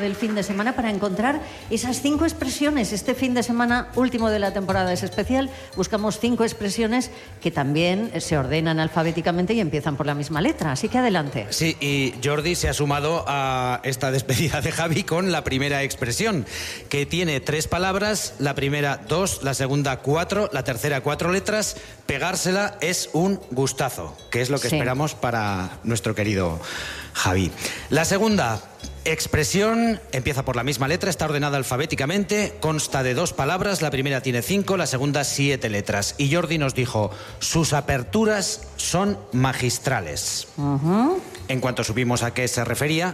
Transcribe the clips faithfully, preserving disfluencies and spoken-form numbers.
el fin de semana para encontrar esas cinco expresiones. Este fin de semana último de la temporada es especial. Buscamos cinco expresiones que también se ordenan alfabéticamente y empiezan por la misma letra. Así que adelante. Sí, y Jordi se ha sumado a esta despedida de Javi con la primera expresión, que tiene tres palabras, la primera dos, la segunda cuatro, la tercera cuatro letras. Pegársela es un gustazo, que es lo que sí. esperamos para nuestro querido Javi. La segunda expresión empieza por la misma letra, está ordenada alfabéticamente, consta de dos palabras, la primera tiene cinco, la segunda siete letras. Y Jordi nos dijo, sus aperturas son magistrales. Uh-huh. En cuanto supimos a qué se refería,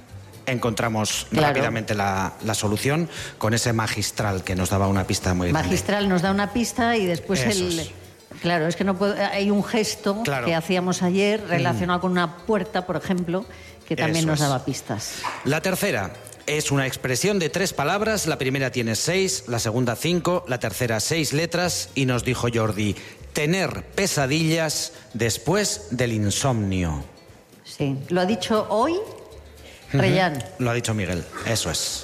encontramos claro. rápidamente la, la solución con ese magistral que nos daba una pista muy grande. Magistral nos da una pista y después Esos. el... Claro, es que no puedo, hay un gesto claro. que hacíamos ayer relacionado mm. con una puerta, por ejemplo, que también Eso nos daba pistas. La tercera es una expresión de tres palabras, la primera tiene seis, la segunda cinco, la tercera seis letras y nos dijo Jordi, tener pesadillas después del insomnio. Sí, lo ha dicho hoy Reyán. Uh-huh. Lo ha dicho Miguel, eso es.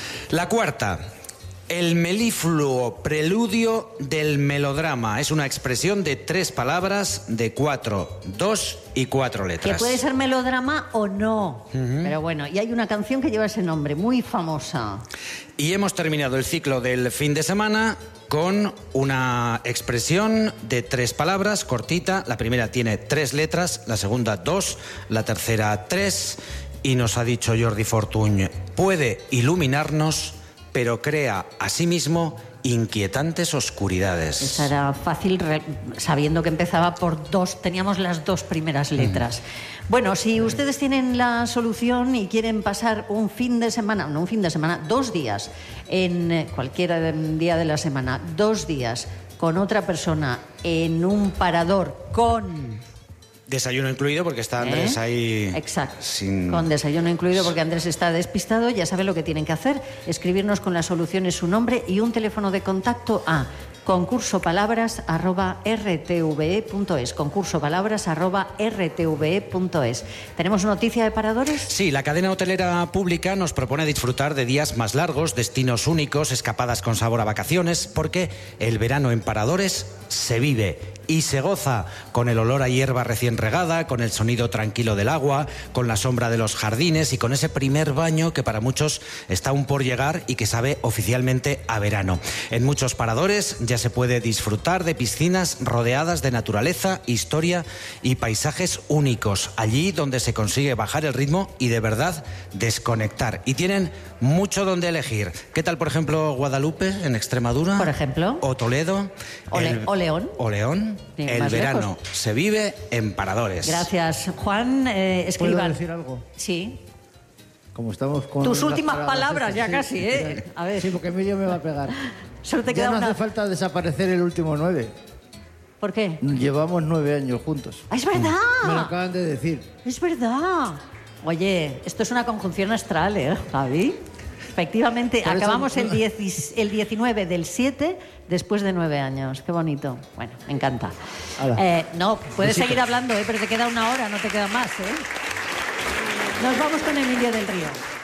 La cuarta, el melifluo preludio del melodrama. Es una expresión de tres palabras, de cuatro, dos y cuatro letras. Que puede ser melodrama o no. Uh-huh. Pero bueno, y hay una canción que lleva ese nombre, muy famosa. Y hemos terminado el ciclo del fin de semana con una expresión de tres palabras, cortita. La primera tiene tres letras, la segunda dos, la tercera tres. Y nos ha dicho Jordi Fortuny, puede iluminarnos, pero crea asimismo inquietantes oscuridades. Esa era fácil, sabiendo que empezaba por dos, teníamos las dos primeras letras. Mm. Bueno, si ustedes tienen la solución y quieren pasar un fin de semana, no un fin de semana, dos días, en cualquier día de la semana, dos días con otra persona en un parador con... Desayuno incluido, porque está Andrés ¿Eh? ahí... Exacto, sin... con desayuno incluido, porque Andrés está despistado. Ya saben lo que tienen que hacer, escribirnos con las soluciones su nombre y un teléfono de contacto a concursopalabras arroba r t v e punto es. concursopalabras arroba r t v e punto es. ¿Tenemos noticia de paradores? Sí, la cadena hotelera pública nos propone disfrutar de días más largos, destinos únicos, escapadas con sabor a vacaciones, porque el verano en paradores se vive y se goza con el olor a hierba recién regada, con el sonido tranquilo del agua, con la sombra de los jardines y con ese primer baño que para muchos está aún por llegar y que sabe oficialmente a verano. En muchos paradores ya se puede disfrutar de piscinas rodeadas de naturaleza, historia y paisajes únicos, allí donde se consigue bajar el ritmo y de verdad desconectar. Y tienen mucho donde elegir. ¿Qué tal, por ejemplo, Guadalupe en Extremadura? Por ejemplo. O Toledo. O, Le- el... o León. O León. Sí, el verano lejos. Se vive en paradores. Gracias, Juan. Eh, escriban. ¿Puedo decir algo? Sí. Como estamos con tus últimas palabras ya sí, casi, ¿eh? A ver. Sí, porque Emilio me va a pegar. Solo te ya queda no una... hace falta desaparecer el último nueve. ¿Por qué? Llevamos nueve años juntos. ¡Ah, es verdad! Me lo acaban de decir. Es verdad. Oye, esto es una conjunción astral, ¿eh, Javi? Efectivamente, Por acabamos eso... el, diez, el diecinueve del siete después de nueve años. Qué bonito. Bueno, me encanta. Eh, no, puedes Besito. seguir hablando, ¿eh? Pero te queda una hora, no te queda más, ¿eh? Nos vamos con Emilio del Río.